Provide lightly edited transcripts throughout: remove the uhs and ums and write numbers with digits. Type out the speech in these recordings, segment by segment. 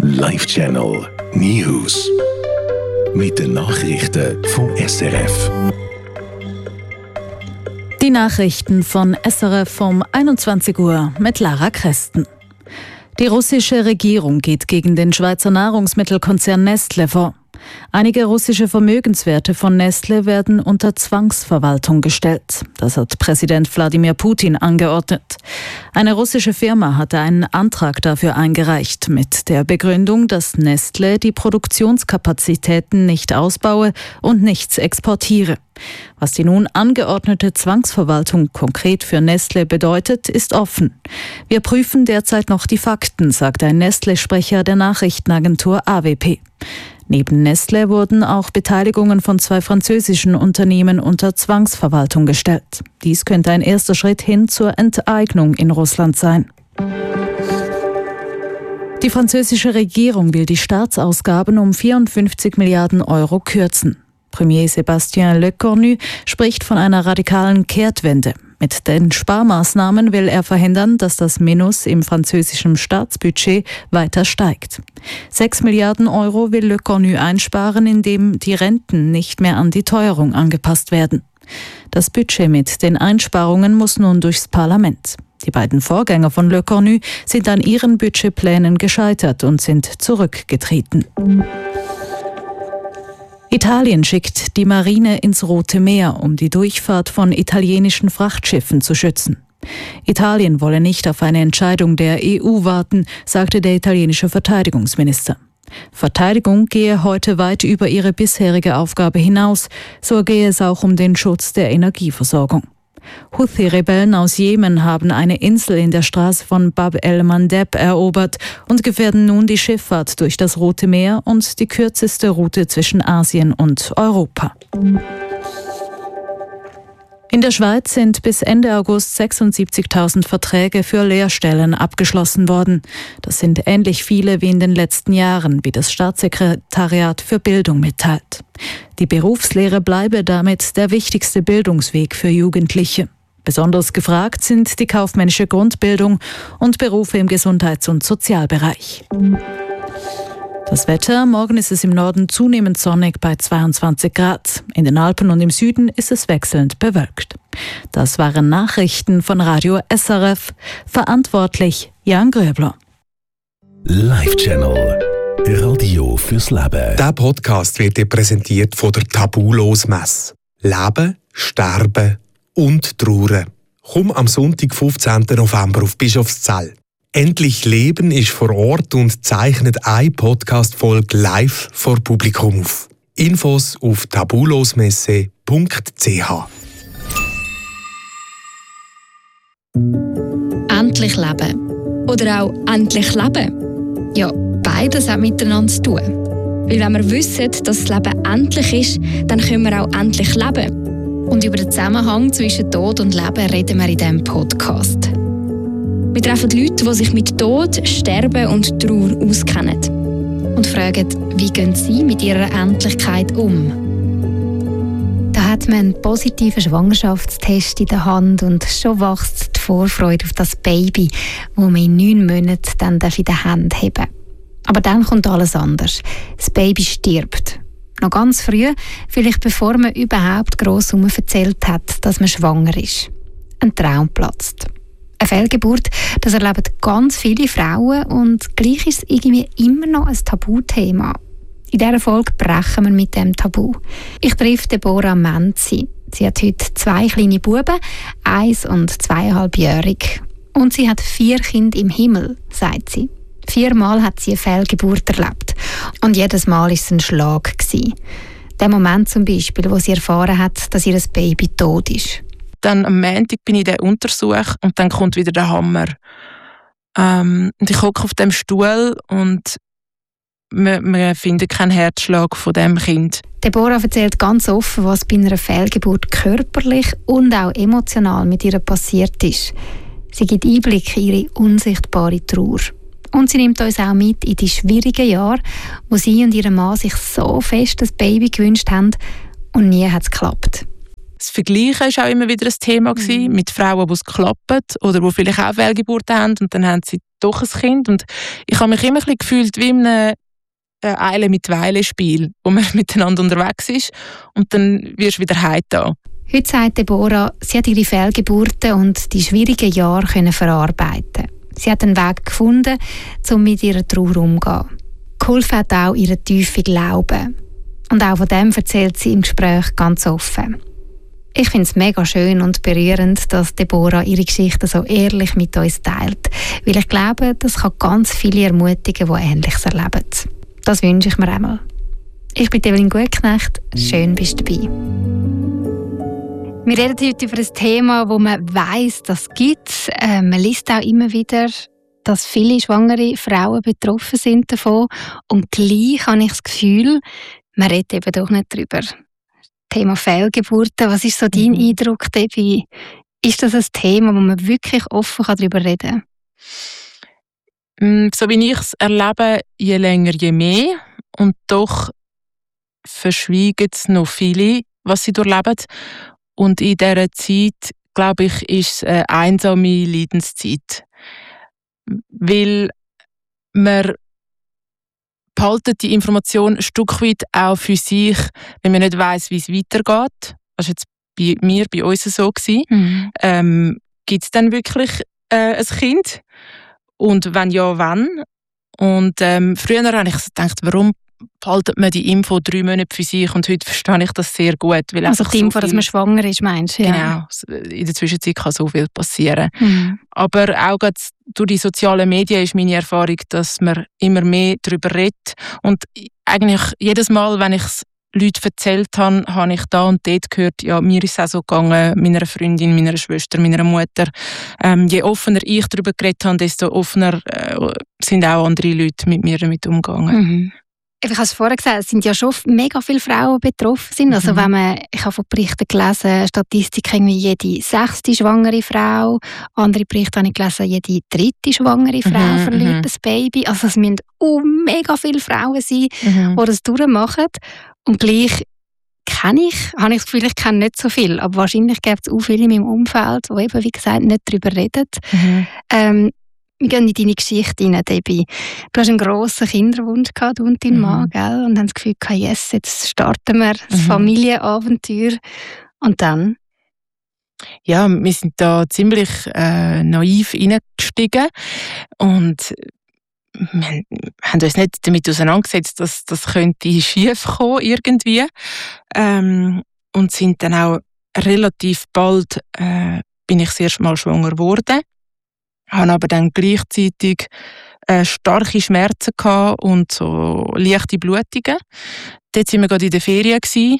Live Channel News. Mit den Nachrichten vom SRF. Die Nachrichten von SRF um 21 Uhr mit Lara Kresten. Die russische Regierung geht gegen den Schweizer Nahrungsmittelkonzern Nestlé vor. Einige russische Vermögenswerte von Nestlé werden unter Zwangsverwaltung gestellt. Das hat Präsident Wladimir Putin angeordnet. Eine russische Firma hatte einen Antrag dafür eingereicht, mit der Begründung, dass Nestlé die Produktionskapazitäten nicht ausbaue und nichts exportiere. Was die nun angeordnete Zwangsverwaltung konkret für Nestlé bedeutet, ist offen. Wir prüfen derzeit noch die Fakten, sagt ein Nestlé-Sprecher der Nachrichtenagentur AWP. Neben Nestlé wurden auch Beteiligungen von 2 französischen Unternehmen unter Zwangsverwaltung gestellt. Dies könnte ein erster Schritt hin zur Enteignung in Russland sein. Die französische Regierung will die Staatsausgaben um 54 Milliarden Euro kürzen. Premier Sébastien Lecornu spricht von einer radikalen Kehrtwende. Mit den Sparmaßnahmen will er verhindern, dass das Minus im französischen Staatsbudget weiter steigt. 6 Milliarden Euro will Lecornu einsparen, indem die Renten nicht mehr an die Teuerung angepasst werden. Das Budget mit den Einsparungen muss nun durchs Parlament. Die beiden Vorgänger von Lecornu sind an ihren Budgetplänen gescheitert und sind zurückgetreten. Italien schickt die Marine ins Rote Meer, um die Durchfahrt von italienischen Frachtschiffen zu schützen. Italien wolle nicht auf eine Entscheidung der EU warten, sagte der italienische Verteidigungsminister. Verteidigung gehe heute weit über ihre bisherige Aufgabe hinaus, so gehe es auch um den Schutz der Energieversorgung. Houthi-Rebellen aus Jemen haben eine Insel in der Straße von Bab el-Mandeb erobert und gefährden nun die Schifffahrt durch das Rote Meer und die kürzeste Route zwischen Asien und Europa. In der Schweiz sind bis Ende August 76.000 Verträge für Lehrstellen abgeschlossen worden. Das sind ähnlich viele wie in den letzten Jahren, wie das Staatssekretariat für Bildung mitteilt. Die Berufslehre bleibe damit der wichtigste Bildungsweg für Jugendliche. Besonders gefragt sind die kaufmännische Grundbildung und Berufe im Gesundheits- und Sozialbereich. Das Wetter: Morgen ist es im Norden zunehmend sonnig bei 22 Grad. In den Alpen und im Süden ist es wechselnd bewölkt. Das waren Nachrichten von Radio SRF. Verantwortlich Jan Gröbler. Live Channel. Radio fürs Leben. Dieser Podcast wird dir präsentiert von der Tabulos-Messe. Leben, Sterben und Trauern. Komm am Sonntag, 15. November auf Bischofszell. Endlich Leben ist vor Ort und zeichnet eine Podcast-Folge live vor Publikum auf. Infos auf tabulosmesse.ch. Endlich leben. Oder auch endlich leben. Ja, beides hat miteinander zu tun. Weil wenn wir wissen, dass das Leben endlich ist, dann können wir auch endlich leben. Und über den Zusammenhang zwischen Tod und Leben reden wir in diesem Podcast. Wir treffen Leute, die sich mit Tod, Sterben und Trauer auskennen. Und fragen, wie gehen sie mit ihrer Endlichkeit um? Da hat man einen positiven Schwangerschaftstest in der Hand und schon wächst die Vorfreude auf das Baby, das man in 9 Monaten dann in der Hand haben darf. Aber dann kommt alles anders. Das Baby stirbt. Noch ganz früh, vielleicht bevor man überhaupt gross erzählt hat, dass man schwanger ist. Ein Traum platzt. Eine Fehlgeburt, das erleben ganz viele Frauen und gleich ist es irgendwie immer noch ein Tabuthema. In dieser Folge brechen wir mit dem Tabu. Ich treffe Deborah Menzi. Sie hat heute 2 kleine Buben, 1- und 2,5-jährig. Und sie hat 4 Kinder im Himmel, sagt sie. 4-mal hat sie eine Fehlgeburt erlebt. Und jedes Mal war es ein Schlag. Der Moment zum Beispiel, wo sie erfahren hat, dass ihr Baby tot ist. Dann am Montag bin ich in der Untersuch und dann kommt wieder der Hammer. Und ich hocke auf dem Stuhl und wir finden keinen Herzschlag von dem Kind. Deborah erzählt ganz offen, was bei einer Fehlgeburt körperlich und auch emotional mit ihr passiert ist. Sie gibt Einblick in ihre unsichtbare Trauer. Und sie nimmt uns auch mit in die schwierigen Jahre, wo sie und ihr Mann sich so fest das Baby gewünscht haben und nie hat es geklappt. Das Vergleichen war auch immer wieder ein Thema mit Frauen, die es klappt oder die vielleicht auch Fehlgeburten haben und dann haben sie doch ein Kind. Und ich habe mich immer ein bisschen gefühlt wie in einem Eile mit Weile-Spiel, wo man miteinander unterwegs ist und dann wirst du wieder heimgetan. Heute sagt Deborah, sie hat ihre Fehlgeburten und die schwierigen Jahre verarbeiten. Sie hat einen Weg gefunden, um mit ihrer Trauer umzugehen. Geholfen hat auch ihren tiefen Glauben. Und auch von dem erzählt sie im Gespräch ganz offen. Ich finde es mega schön und berührend, dass Deborah ihre Geschichte so ehrlich mit uns teilt. Weil ich glaube, das kann ganz viele ermutigen, die Ähnliches erleben. Das wünsche ich mir einmal. Ich bin Evelyn Gutknecht. Schön, bist du dabei. Wir reden heute über ein Thema, wo man weiss, das gibt es. Man liest auch immer wieder, dass viele schwangere Frauen betroffen sind davon. Und gleich habe ich das Gefühl, man redet eben doch nicht darüber. Thema Fehlgeburten. Was ist so dein Eindruck, Debbie? Ist das ein Thema, wo man wirklich offen darüber reden kann? So wie ich es erlebe, je länger, je mehr. Und doch verschweigen es noch viele, was sie durchleben. Und in dieser Zeit, glaube ich, ist es eine einsame Leidenszeit. Weil man behaltet die Information ein Stück weit auch für sich, wenn man nicht weiss, wie es weitergeht. Das war jetzt bei uns so gewesen. Gibt es dann wirklich ein Kind? Und wenn ja, wann? Und früher habe ich gedacht, warum behaltet man die Info 3 Monate für sich? Und heute verstehe ich das sehr gut. Weil also die Info, dass man schwanger ist, meinst du? Ja. Genau, in der Zwischenzeit kann so viel passieren. Aber auch durch die sozialen Medien ist meine Erfahrung, dass man immer mehr darüber redet. Und eigentlich jedes Mal, wenn ich es Leuten erzählt habe, habe ich da und dort gehört, ja, mir ist es auch so gegangen, meiner Freundin, meiner Schwester, meiner Mutter. Je offener ich darüber geredet habe, desto offener sind auch andere Leute mit mir damit umgegangen. Ich habe es vorher gesagt, es sind ja schon mega viele Frauen betroffen sind. Also ich habe von Berichten gelesen, Statistiken wie jede 6. schwangere Frau. Andere Berichte habe ich gelesen, jede 3. schwangere Frau verliert ein Baby. Also es müssen mega viele Frauen sein, die das durchmachen. Und gleich habe ich das Gefühl, ich kenne nicht so viel. Aber wahrscheinlich gibt es auch viele in meinem Umfeld, die eben, wie gesagt, nicht darüber reden. Wir gehen in deine Geschichte rein, Debbie. Du hast einen grossen Kinderwunsch gehabt, du und dein Mann, gell? Und haben das Gefühl gehabt, yes, jetzt starten wir das Familienabenteuer. Und dann? Ja, wir sind da ziemlich naiv reingestiegen und wir haben uns nicht damit auseinandergesetzt, dass das könnte schief kommen irgendwie. Und sind dann auch relativ bald bin ich das erste Mal schwanger geworden. Habe aber dann gleichzeitig starke Schmerzen gehabt und so leichte Blutungen. Dort waren wir gerade in der Ferien gewesen.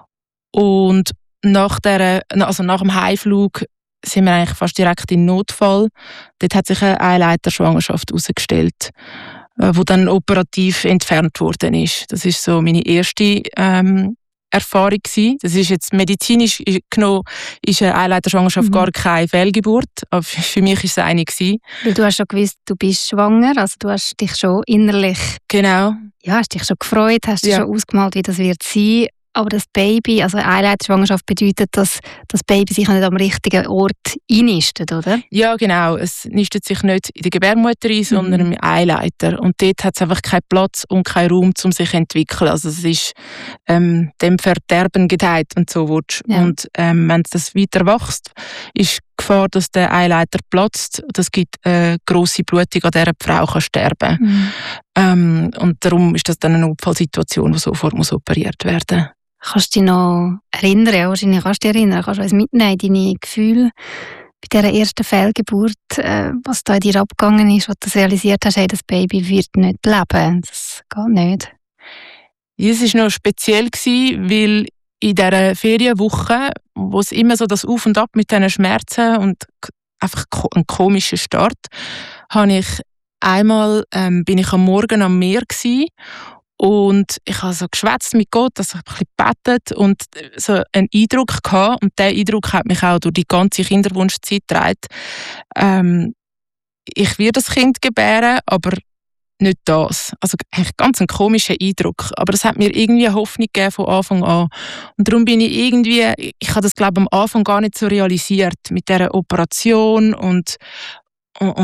Und nach dem Heimflug sind wir eigentlich fast direkt in Notfall. Dort hat sich eine Eileiterschwangerschaft herausgestellt, die dann operativ entfernt worden ist. Das ist so meine erste Erfahrung gewesen. Das ist jetzt medizinisch genommen, ist eine Eileiterschwangerschaft gar keine Fehlgeburt, aber für mich war es eine gewesen. Weil du hast schon gewusst, du bist schwanger, also du hast dich schon innerlich... Genau. Ja, hast dich schon gefreut, hast dich schon ausgemalt, wie das wird sein. Aber das Baby, also eine Eileiterschwangerschaft bedeutet, dass das Baby sich nicht am richtigen Ort einnistet, oder? Ja, genau. Es nistet sich nicht in der Gebärmutter ein, sondern im Eileiter. Und dort hat es einfach keinen Platz und keinen Raum, um sich zu entwickeln. Also es ist dem Verderben gedeiht und so willst. Ja. Und wenn das weiter wächst, ist die Gefahr, dass der Eileiter platzt. Das gibt eine grosse Blutung, an der die Frau kann sterben kann. Und darum ist das dann eine Notfallsituation, die sofort operiert werden muss. Kannst du dich noch erinnern? Ja, wahrscheinlich kannst du dich erinnern. Kannst du uns mitnehmen, deine Gefühle bei dieser ersten Fehlgeburt, was da in dir abgegangen ist, wo du realisiert hast, hey, das Baby wird nicht leben. Das geht nicht. Ja, es war noch speziell, weil in dieser Ferienwoche, wo es immer so das Auf und Ab mit diesen Schmerzen und einfach ein komischer Start, habe ich einmal bin ich am Morgen am Meer gewesen. Und ich habe so geschwätzt mit Gott, also ein bisschen gebetet und so einen Eindruck gehabt. Und dieser Eindruck hat mich auch durch die ganze Kinderwunschzeit getragen. Ich werde das Kind gebären, aber nicht das. Also eigentlich ganz ein komischer Eindruck. Aber das hat mir irgendwie eine Hoffnung gegeben von Anfang an. Und darum bin ich habe das, glaube ich, am Anfang gar nicht so realisiert mit dieser Operation und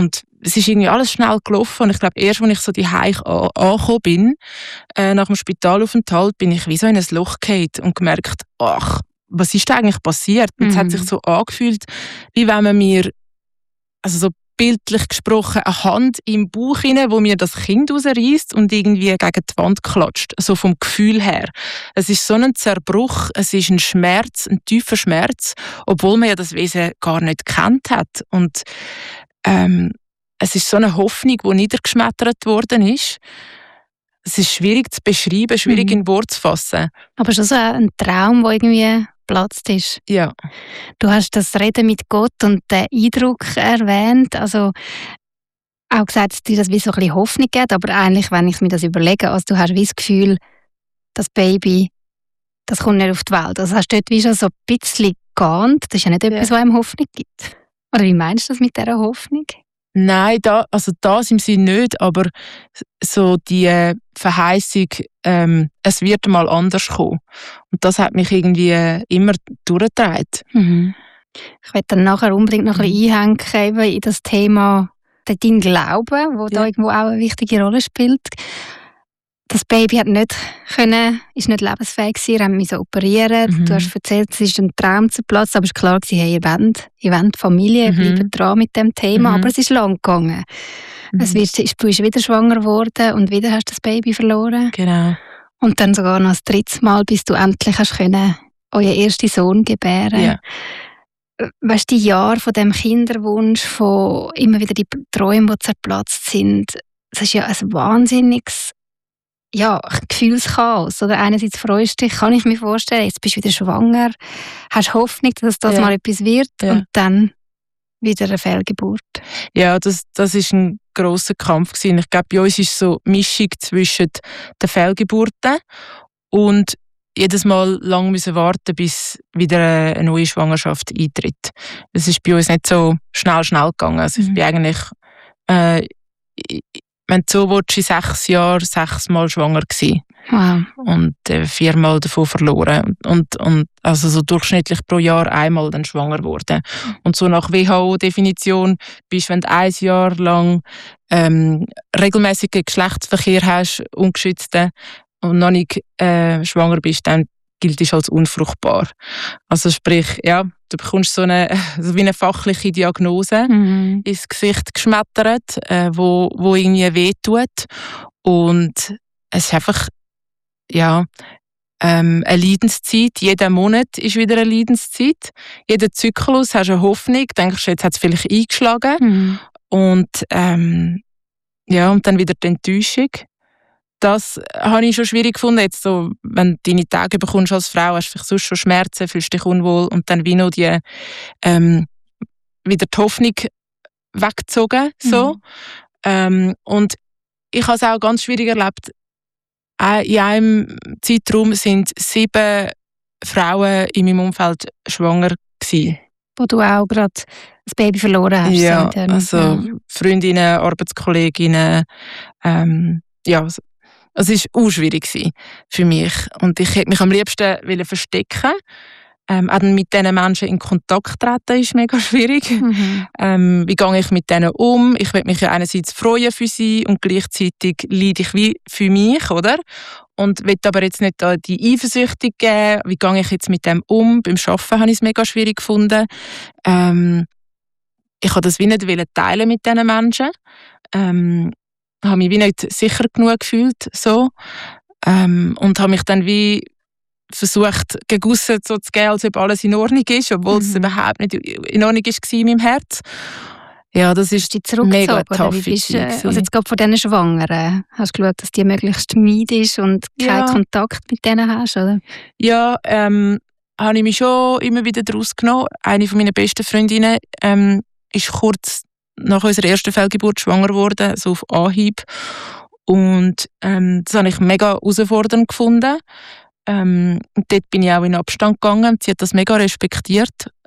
es ist irgendwie alles schnell gelaufen und ich glaube, erst als ich so die Heich angekommen bin, nach dem Spitalaufenthalt, bin ich wie so in ein Loch gefallen und gemerkt, ach, was ist da eigentlich passiert? Und es hat sich so angefühlt, wie wenn man mir, also so bildlich gesprochen, eine Hand im Bauch hinein, wo mir das Kind rausreißt und irgendwie gegen die Wand klatscht, so vom Gefühl her. Es ist so ein Zerbruch, es ist ein Schmerz, ein tiefer Schmerz, obwohl man ja das Wesen gar nicht gekannt hat. Und es ist so eine Hoffnung, die niedergeschmettert worden ist. Es ist schwierig zu beschreiben, schwierig in Worte zu fassen. Aber schon so ein Traum, der irgendwie geplatzt ist. Ja. Du hast das Reden mit Gott und den Eindruck erwähnt, also auch gesagt, dass dir das wie so ein bisschen Hoffnung gibt, aber eigentlich, wenn ich mir das überlege, also du hast wie das Gefühl, das Baby, das kommt nicht auf die Welt. Also hast du dort wie schon so ein bisschen geahnt, das ist ja nicht etwas, was einem Hoffnung gibt. Oder wie meinst du das mit dieser Hoffnung? Nein, das im Sinn nicht, aber so die Verheißung, es wird mal anders kommen. Und das hat mich irgendwie immer durchgetragen. Mhm. Ich werde dann nachher unbedingt noch ein bisschen einhängen in das Thema dein Glauben, wo da irgendwo auch eine wichtige Rolle spielt. Das Baby ist nicht lebensfähig gewesen, wir mussten operieren. Du hast erzählt, es ist ein Traum zerplatzt, aber es war klar, hey, ihr wollt Familie, ihr bleibt dran mit dem Thema, aber es ist lang gegangen. Du bist wieder schwanger geworden und wieder hast du das Baby verloren. Genau. Und dann sogar noch das dritte Mal, bis du endlich hast können, euren ersten Sohn gebären. Ja. Weißt du, die Jahre von dem Kinderwunsch, von immer wieder die Träume, die zerplatzt sind, das ist ja ein wahnsinniges Gefühlschaos. Oder einerseits freust du dich, kann ich mir vorstellen, jetzt bist du wieder schwanger, hast Hoffnung, dass das mal etwas wird und dann wieder eine Fehlgeburt. Ja, das ist ein grosser Kampf gewesen. Ich glaube, bei uns ist so eine Mischung zwischen den Fehlgeburten und jedes Mal lang müssen warten, bis wieder eine neue Schwangerschaft eintritt. Das ist bei uns nicht so schnell gegangen. Also ich bin eigentlich wenn du so willst, in 6 Jahren 6 Mal schwanger gewesen. Wow. Und 4 Mal davon verloren. Und also so durchschnittlich pro Jahr einmal dann schwanger geworden. Und so nach WHO-Definition bist, wenn du 1 Jahr lang regelmäßigen Geschlechtsverkehr hast, ungeschützten, und noch nicht schwanger bist, dann gilt es als unfruchtbar. Also sprich, ja, du bekommst so wie eine fachliche Diagnose ins Gesicht geschmettert, wo irgendwie wehtut. Und es ist einfach eine Leidenszeit. Jeder Monat ist wieder eine Leidenszeit. Jeder Zyklus hast eine Hoffnung. Denkst du, jetzt hat es vielleicht eingeschlagen. Und und dann wieder die Enttäuschung. Das habe ich schon schwierig gefunden. Jetzt so, wenn du deine Tage bekommst als Frau, hast du vielleicht sonst schon Schmerzen, fühlst dich unwohl und dann wie noch wieder die Hoffnung weggezogen. So. Und ich habe es auch ganz schwierig erlebt. In einem Zeitraum sind 7 Frauen in meinem Umfeld schwanger gewesen. Wo du auch gerade das Baby verloren hast. Ja, also Freundinnen, Arbeitskolleginnen, es war auch schwierig für mich. Und ich hätte mich am liebsten verstecken. Auch mit diesen Menschen in Kontakt treten ist mega schwierig. Wie gehe ich mit denen um? Ich will mich ja einerseits freuen für sie und gleichzeitig leide ich wie für mich, oder? Und will aber jetzt nicht da die Eifersüchtig geben. Wie gehe ich jetzt mit dem um? Beim Arbeiten habe ich es mega schwierig gefunden. Ich wollte das wie nicht teilen mit diesen Menschen. Habe mich wie nicht sicher genug gefühlt. So. Und habe mich dann wie versucht, gegen aussen so zu gehen, als ob alles in Ordnung ist, obwohl es überhaupt nicht in Ordnung war in meinem Herz. Ja, das ist mega tough. Also jetzt gerade von diesen Schwangeren, hast du geschaut, dass die möglichst meidest und keinen Kontakt mit denen hast, oder? Ja, habe ich mich schon immer wieder daraus genommen. Eine von meinen besten Freundinnen ist kurz nach unserer ersten Fehlgeburt schwanger geworden, so auf Anhieb. Und das habe ich mega herausfordernd gefunden. Und dort bin ich auch in Abstand gegangen. Sie hat das mega respektiert.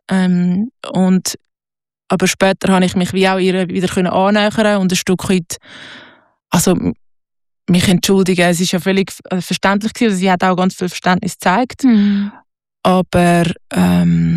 Aber später habe ich mich wie auch ihr wieder annähern und ein Stück weit mich entschuldigen. Es war ja völlig verständlich gewesen. Sie hat auch ganz viel Verständnis gezeigt. Aber